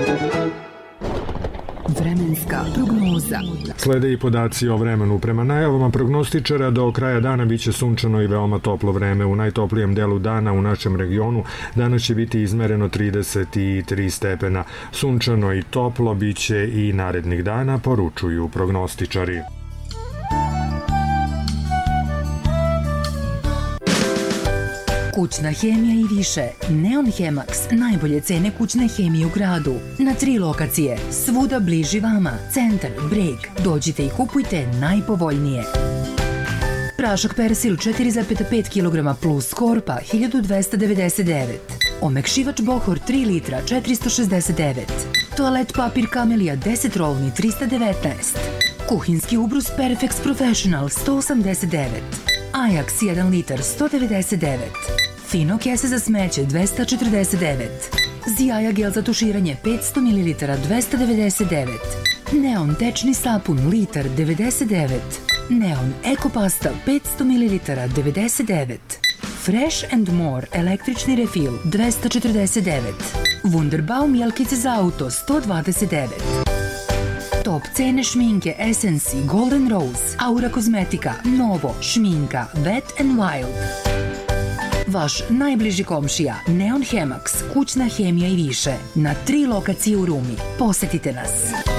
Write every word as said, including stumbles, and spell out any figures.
Vremenska prognoza. Slede i podaci o vremenu. Prema najavama prognostičara do kraja dana biće sunčano i veoma toplo vreme. U najtoplijem delu dana u našem regionu danas će biti izmereno trideset tri stepena. Sunčano i toplo biće i narednih dana, poručuju prognostičari. Kućna hemija i više. Neon Hemax, najbolje cene kućne hemije u gradu. Na tri lokacije, svuda bliži vama. Centar, Breg. Dođite i kupujte najpovoljnije. Prašak persil četiri zarez pet kilograma plus korpa hiljadu dvesta devedeset devet. Omekšivač Bohor tri litra četiristo šezdeset devet. Toalet papir Kamelija deset rolni trista devetnaest. Kuhinski ubrus Perfex Professional sto osamdeset devet. Ajax jedan litar sto devedeset devet. Fino kese za smeće dvesta četrdeset devet. Zijaja gel za tuširanje petsto mililitara dvesta devedeset devet. Neon tečni sapun litar devedeset devet. Neon Eko pasta petsto mililitara devedeset devet. Fresh and More električni refil dvesta četrdeset devet. Wunderbaum jelkice za auto sto dvadeset devet. Top cene šminke Essence Golden Rose, Aura kozmetika, Novo, šminka Wet and Wild. Vaš najbliži komšija Neon Hemax, kućna hemija i više. Na tri lokacije u Rumi. Posetite nas.